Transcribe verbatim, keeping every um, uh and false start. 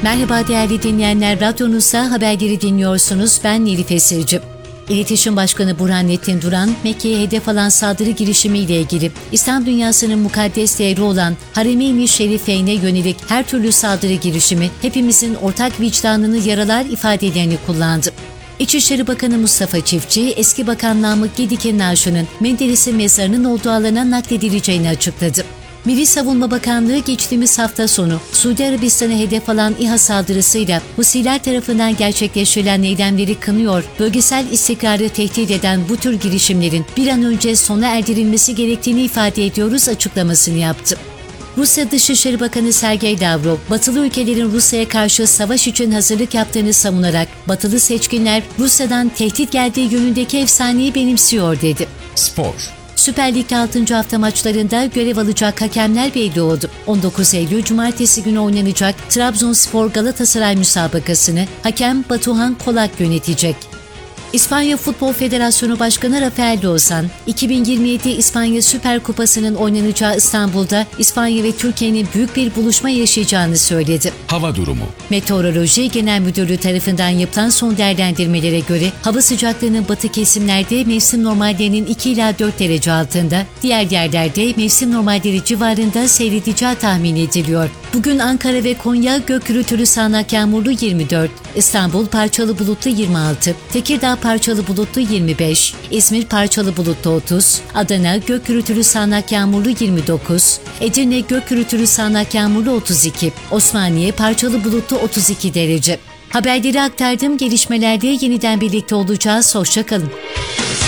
Merhaba değerli dinleyenler, radyonuzda haberleri dinliyorsunuz. Ben Nilüfer Esirci. İletişim Başkanı Burhanettin Duran, Mekke'ye hedef alan saldırı girişimiyle ilgili İslam dünyasının mukaddes değeri olan Harem-i Şerifeyn'e yönelik her türlü saldırı girişimi hepimizin ortak vicdanını yaralar ifadelerini kullandı. İçişleri Bakanı Mustafa Çiftçi, eski Bakan Namık Gedik'in naaşının Menderes'in mezarının olduğu alana nakledileceğini açıkladı. Milli Savunma Bakanlığı geçtiğimiz hafta sonu Suudi Arabistan'a hedef alan İHA saldırısıyla Husiler tarafından gerçekleştirilen eylemleri kınıyor, bölgesel istikrarı tehdit eden bu tür girişimlerin bir an önce sona erdirilmesi gerektiğini ifade ediyoruz açıklamasını yaptı. Rusya Dışişleri Bakanı Sergey Lavrov, batılı ülkelerin Rusya'ya karşı savaş için hazırlık yaptığını savunarak, batılı seçkinler Rusya'dan tehdit geldiği yönündeki efsaneyi benimsiyor dedi. Spor. Süper Lig altıncı hafta maçlarında görev alacak hakemler belli oldu. on dokuz Eylül Cumartesi günü oynanacak Trabzonspor Galatasaray müsabakasını hakem Batuhan Kolak yönetecek. İspanya Futbol Federasyonu Başkanı Rafael Lozan, iki bin yirmi yedi İspanya Süper Kupası'nın oynanacağı İstanbul'da İspanya ve Türkiye'nin büyük bir buluşma yaşayacağını söyledi. Hava durumu. Meteoroloji Genel Müdürlüğü tarafından yapılan son değerlendirmelere göre hava sıcaklığının batı kesimlerde mevsim normallerinin iki ila dört derece altında, diğer yerlerde mevsim normalleri civarında seyredeceği tahmin ediliyor. Bugün Ankara ve Konya gök gürültülü sağanak yağmurlu yirmi dört, İstanbul parçalı bulutlu yirmi altı, Tekirdağ parçalı bulutlu yirmi beş, İzmir parçalı bulutlu otuz, Adana gök gürültülü sağanak yağmurlu yirmi dokuz, Edirne gök gürültülü sağanak yağmurlu otuz iki, Osmaniye parçalı bulutlu otuz iki derece. Haberleri aktardım, gelişmelerde yeniden birlikte olacağız. Hoşça kalın.